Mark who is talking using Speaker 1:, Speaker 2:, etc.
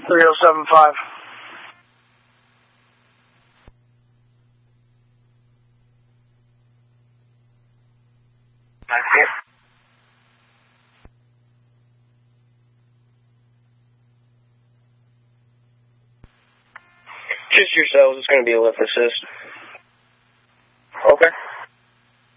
Speaker 1: 3075.
Speaker 2: Just yourselves. It's going to be a lift assist.
Speaker 3: Okay.